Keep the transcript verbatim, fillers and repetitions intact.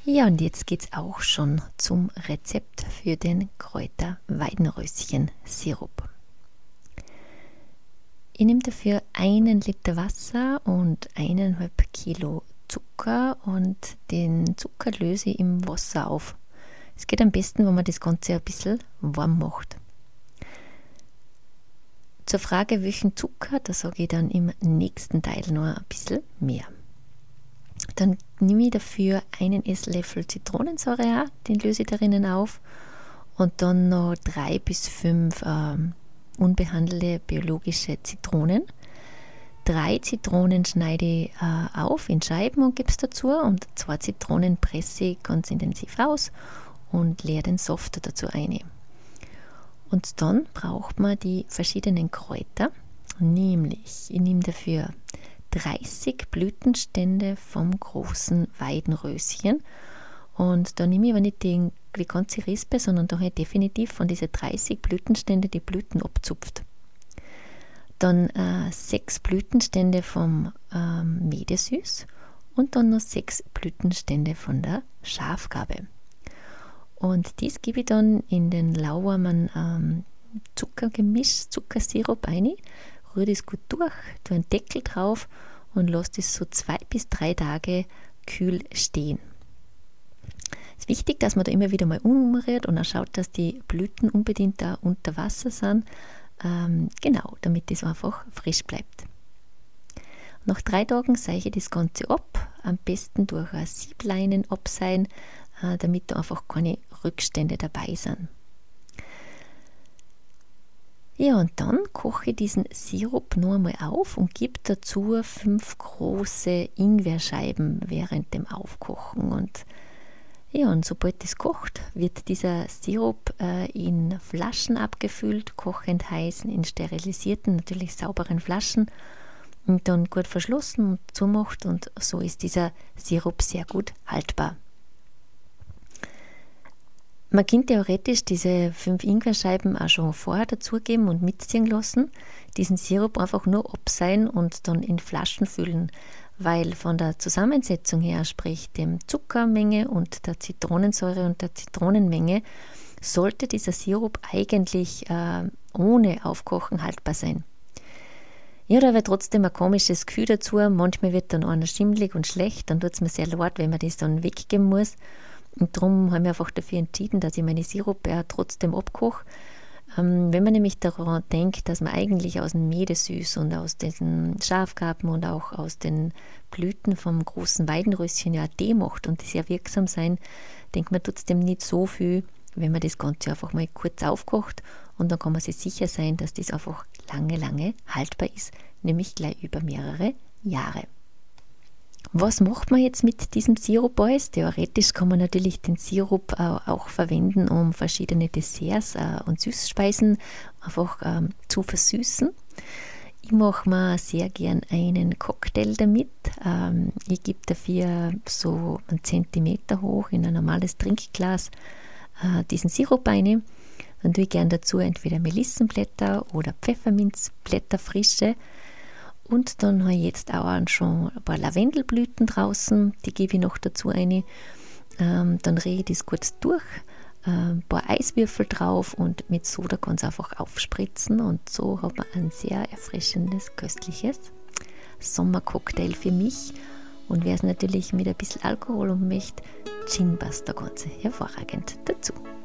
Ja, und jetzt geht's auch schon zum Rezept für den Kräuter-Weidenröschen-Sirup. Ich nehme dafür einen Liter Wasser und eineinhalb Kilo Zucker und den Zucker löse ich im Wasser auf. Es geht am besten, wenn man das Ganze ein bisschen warm macht. Zur Frage, welchen Zucker, da sage ich dann im nächsten Teil noch ein bisschen mehr. Dann nehme ich dafür einen Esslöffel Zitronensäure an, den löse ich darin auf und dann noch drei bis fünf ähm, unbehandelte biologische Zitronen. Drei Zitronen schneide ich äh, auf in Scheiben und gebe es dazu und zwei Zitronen presse ich ganz intensiv aus und leere den Saft dazu ein. Und dann braucht man die verschiedenen Kräuter, nämlich ich nehme dafür dreißig Blütenstände vom großen Weidenröschen und da nehme ich aber nicht die, die ganze Rispe, sondern da habe ich definitiv von diesen dreißig Blütenstände die Blüten abzupft. Dann äh, sechs Blütenstände vom ähm, Medesüß und dann noch sechs Blütenstände von der Schafgarbe. Und dies gebe ich dann in den lauwarmen ähm, Zuckergemisch, Zuckersirup rein, rühre das gut durch, tue einen Deckel drauf und lasse das so zwei bis drei Tage kühl stehen. Es ist wichtig, dass man da immer wieder mal umrührt und auch schaut, dass die Blüten unbedingt da unter Wasser sind, ähm, genau, damit das einfach frisch bleibt. Nach drei Tagen seiche ich das Ganze ab, am besten durch ein Siebleinen abseihen, äh, damit da einfach keine Rückstände dabei sind. Ja, und dann koche ich diesen Sirup noch einmal auf und gebe dazu fünf große Ingwerscheiben während dem Aufkochen. Und ja, und sobald das kocht, wird dieser Sirup äh, in Flaschen abgefüllt, kochend heiß, in sterilisierten, natürlich sauberen Flaschen und dann gut verschlossen und zumacht und so ist dieser Sirup sehr gut haltbar. Man kann theoretisch diese fünf Ingwerscheiben auch schon vorher dazugeben und mitziehen lassen, diesen Sirup einfach nur abseihen und dann in Flaschen füllen, weil von der Zusammensetzung her, sprich dem Zuckermenge und der Zitronensäure und der Zitronenmenge, sollte dieser Sirup eigentlich äh, ohne Aufkochen haltbar sein. Ja, da wird trotzdem ein komisches Gefühl dazu, manchmal wird dann einer schimmelig und schlecht, dann tut es mir sehr leid, wenn man das dann weggeben muss. Und darum habe ich einfach dafür entschieden, dass ich meine Sirup ja trotzdem abkoche. Ähm, wenn man nämlich daran denkt, dass man eigentlich aus dem Medesüß und aus diesen Schafgarben und auch aus den Blüten vom großen Weidenröschen ja Tee macht und die sehr wirksam sein, denkt man trotzdem nicht so viel, wenn man das Ganze einfach mal kurz aufkocht und dann kann man sich sicher sein, dass das einfach lange, lange haltbar ist, nämlich gleich über mehrere Jahre. Was macht man jetzt mit diesem Sirup alles? Theoretisch kann man natürlich den Sirup äh, auch verwenden, um verschiedene Desserts äh, und Süßspeisen einfach ähm, zu versüßen. Ich mache mir sehr gern einen Cocktail damit. Ähm, ich gebe dafür so einen Zentimeter hoch in ein normales Trinkglas äh, diesen Sirup rein. Dann tue ich gern dazu entweder Melissenblätter oder Pfefferminzblätter frische. Und dann habe ich jetzt auch schon ein paar Lavendelblüten draußen, die gebe ich noch dazu rein. Ähm, dann drehe ich das kurz durch, äh, ein paar Eiswürfel drauf und mit Soda kann es einfach aufspritzen. Und so hat man ein sehr erfrischendes, köstliches Sommercocktail für mich. Und wer es natürlich mit ein bisschen Alkohol und möchte, Gin passt da ganz hervorragend dazu.